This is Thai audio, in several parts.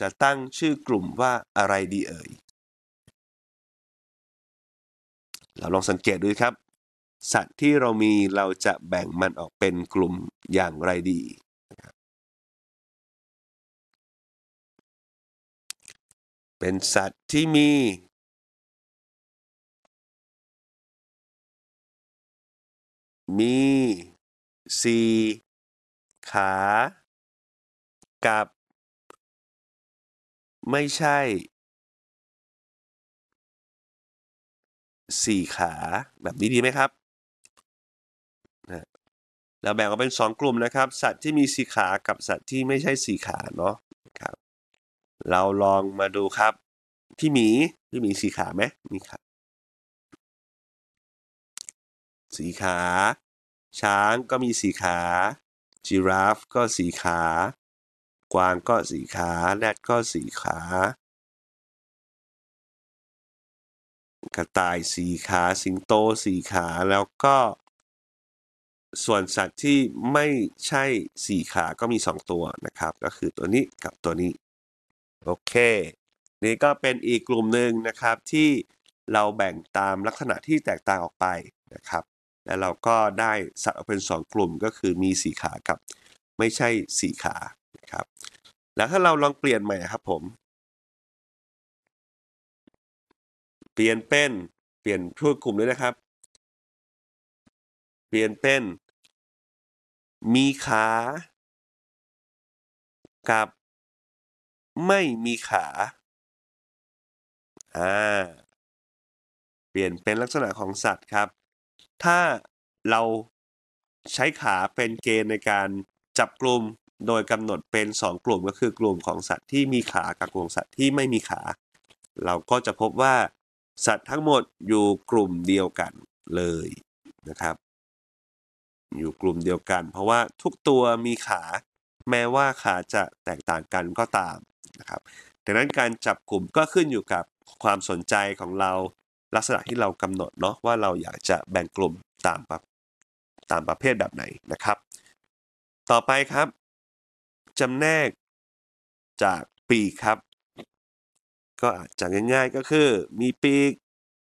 จะตั้งชื่อกลุ่มว่าอะไรดีเอ่ยเราลองสังเกตดูครับสัตว์ที่เรามีเราจะแบ่งมันออกเป็นกลุ่มอย่างไรดีเป็นสัตว์ที่มี4 ขากับไม่ใช่4 ขาแบบนี้ดีไหมครับเราแบ่งออกเป็น2 กลุ่มนะครับสัตว์ที่มี4 ขากับสัตว์ที่ไม่ใช่4 ขาเนาะครับเราลองมาดูครับพี่หมี4 ขาไหมมีขา4 ขาช้างก็มี4 ขาจิราฟก็4 ขากวางก็4 ขาแรดก็4 ขากระต่าย4 ขาสิงโต4 ขาแล้วก็ส่วนสัตว์ที่ไม่ใช่4 ขาก็มี2 ตัวนะครับก็คือตัวนี้กับตัวนี้โอเคนี่ก็เป็นอีกกลุ่มหนึ่งนะครับที่เราแบ่งตามลักษณะที่แตกต่างออกไปนะครับแล้วเราก็ได้สัตว์ออกเป็น2 กลุ่มก็คือมี4 ขากับไม่ใช่4 ขานะครับแล้วถ้าเราลองเปลี่ยนใหม่ครับผมเปลี่ยนพูดกลุ่มด้วยนะครับเปลี่ยนเป็นมีขากับไม่มีขาเปลี่ยนเป็นลักษณะของสัตว์ครับถ้าเราใช้ขาเป็นเกณฑ์ในการจับกลุ่มโดยกำหนดเป็น2 กลุ่มก็คือกลุ่มของสัตว์ที่มีขากับกลุ่มสัตว์ที่ไม่มีขาเราก็จะพบว่าสัตว์ทั้งหมดอยู่กลุ่มเดียวกันเลยนะครับอยู่กลุ่มเดียวกันเพราะว่าทุกตัวมีขาแม้ว่าขาจะแตกต่างกันก็ตามนะครับดังนั้นการจับกลุ่มก็ขึ้นอยู่กับความสนใจของเราลักษณะที่เรากำหนดเนาะว่าเราอยากจะแบ่งกลุ่มตามประเภทแบบไหนนะครับต่อไปครับจำแนกจากปีกครับก็อาจจะง่ายๆก็คือมีปีก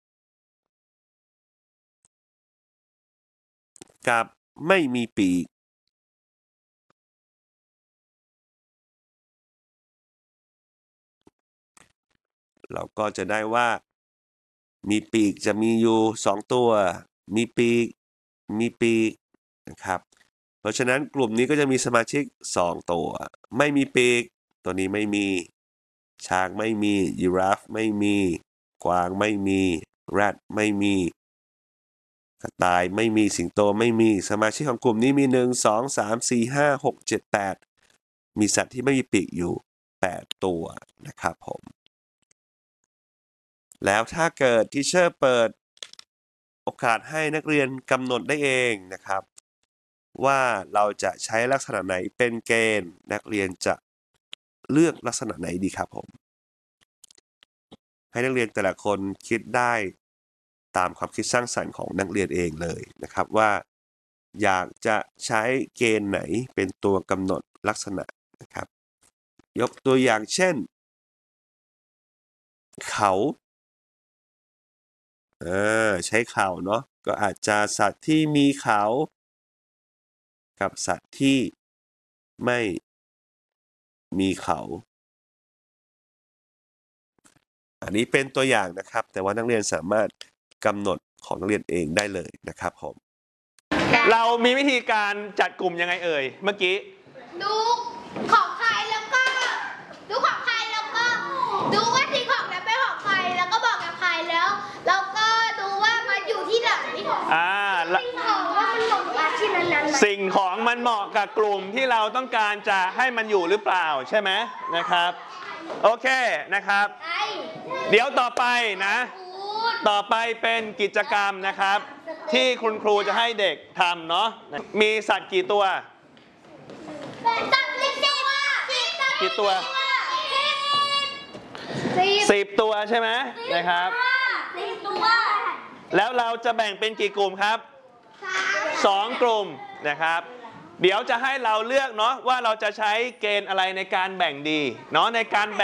กับไม่มีปีกเราก็จะได้ว่ามีปีกจะมีอยู่2 ตัวมีปีกนะครับเพราะฉะนั้นกลุ่มนี้ก็จะมีสมาชิก2 ตัวไม่มีปีกตัวนี้ไม่มีช้างไม่มียีราฟไม่มีกวางไม่มีแรดไม่มีกระต่ายไม่มีสิงโตไม่มีสมาชิกของกลุ่มนี้มี1 2 3 4 5 6 7 8มีสัตว์ที่ไม่มีปีกอยู่8 ตัวนะครับผมแล้วถ้าเกิดทีเชอร์เปิดโอกาสให้นักเรียนกำหนดได้เองนะครับว่าเราจะใช้ลักษณะไหนเป็นเกณฑ์นักเรียนจะเลือกลักษณะไหนดีครับผมให้นักเรียนแต่ละคนคิดได้ตามความคิดสร้างสรรค์ของนักเรียนเองเลยนะครับว่าอยากจะใช้เกณฑ์ไหนเป็นตัวกำหนดลักษณะนะครับยกตัวอย่างเช่นเขาใช้เขาเนาะก็อาจจะสัตว์ที่มีเขากับสัตว์ที่ไม่มีเขาอันนี้เป็นตัวอย่างนะครับแต่ว่านักเรียนสามารถกำหนดของนักเรียนเองได้เลยนะครับผมเรามีวิธีการจัดกลุ่มยังไงเอ่ยเมื่อกี้ดูของใครแล้วก็ดูของใครแล้วก็ดูว่าสิ่งของนั้นเป็นของใครแล้วก็บอกกับใครแล้วก็ดูว่ามันอยู่ที่ไหนสิ่งของว่ามันเหมาะกับที่นั้นๆสิ่งของมันเหมาะกับกลุ่มที่เราต้องการจะให้มันอยู่หรือเปล่าใช่ไหมนะครับโอเคนะครับเดี๋ยวต่อไปนะต่อไปเป็นกิจกรรมนะครับที่คุณครูจะให้เด็กทำเนาะมีสัตว์กี่ตัวกี่ตัว10 ตัวใช่ไหมนะครับแล้วเราจะแบ่งเป็นกี่กลุ่มครับ2 กลุ่มนะครับเดี๋ยวจะให้เราเลือกเนาะว่าเราจะใช้เกณฑ์อะไรในการแบ่งดีเนาะในการแบ่ง